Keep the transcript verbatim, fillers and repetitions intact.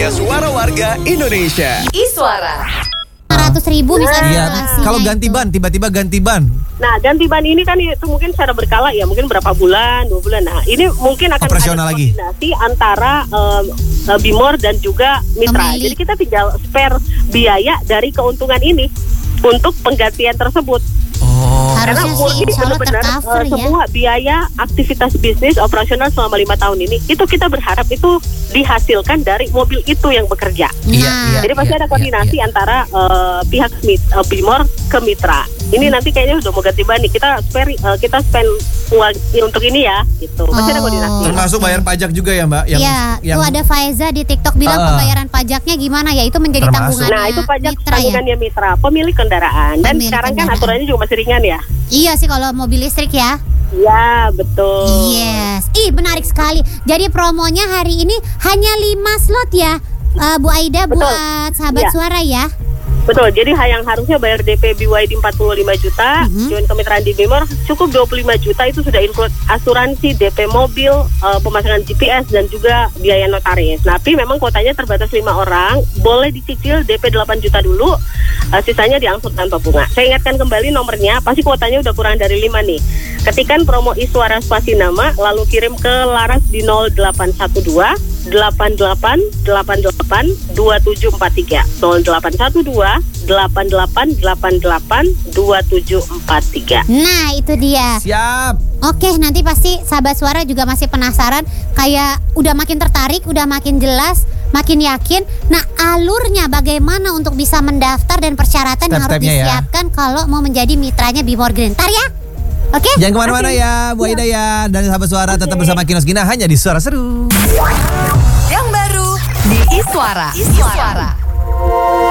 Mega Suara Warga Indonesia. Iswara. Ratus ribu misalnya. Iya. Kalau ganti ban, tiba-tiba ganti ban. Nah, ganti ban ini kan itu mungkin secara berkala ya, mungkin berapa bulan, dua bulan. Nah, ini mungkin akan Operasional ada lagi. koordinasi antara um, uh, Bimor dan juga Mitra. Pemilik. Jadi kita tinggal spare biaya dari keuntungan ini untuk penggantian tersebut. Oh. Karena Harusnya sih murni insya Allah benar-benar tercover uh, ya. semua biaya aktivitas bisnis operasional selama lima tahun ini itu kita berharap itu dihasilkan dari mobil itu yang bekerja. Iya, Nah, iya. Jadi pasti ada koordinasi iya. antara uh, pihak mit, uh, Bimor ke Mitra. Ini nanti kayaknya udah mau ganti ban nih. Kita spare, uh, kita spend uang untuk ini ya, gitu. Pasti ada Oh. koordinasi. Termasuk bayar pajak juga ya, Mbak? Yang, Iya, yang tuh ada Faiza di TikTok bilang Ah. pembayaran pajaknya gimana ya? Itu menjadi Termasuk. tanggungannya Nah itu pajak Mitra ya. tanggungannya Mitra, pemilik kendaraan. Dan Pemilik sekarang kan kendaraan. aturannya juga masih ringan ya. Iya sih kalau mobil listrik ya. Iya betul. Yes. Ih, menarik sekali. Jadi promonya hari ini hanya lima slot ya. Eh, Bu Aida Betul. buat sahabat Iya. suara ya. Betul, jadi yang harusnya bayar D P B Y D empat puluh lima juta, Mhm. join kemitraan di Bimor cukup dua puluh lima juta, itu sudah include asuransi, D P mobil, uh, pemasangan G P S dan juga biaya notaris. Tapi memang kuotanya terbatas lima orang, boleh dicicil D P delapan juta dulu, uh, sisanya diangsur tanpa bunga. Saya ingatkan kembali nomornya, pasti kuotanya udah kurang dari lima nih. Ketikan promo Iswara spasi nama, lalu kirim ke Laras di nol delapan satu dua delapan delapan delapan delapan dua tujuh empat tiga nol delapan satu dua delapan delapan delapan delapan dua tujuh empat tiga. Nah, itu dia. siap. Oke, nanti pasti sahabat suara juga masih penasaran. Kayak udah makin tertarik, udah makin jelas, makin yakin. Nah, alurnya bagaimana untuk bisa mendaftar dan persyaratan yang harus Step-stepnya ya. disiapkan kalau mau menjadi mitranya Bimor Green. Ntar ya. Oke? Jangan kemana-mana ya, Bu Aida ya. Dan sahabat suara tetap bersama Kinos Gina hanya di Suara Seru. Yang baru di Iswara. Iswara.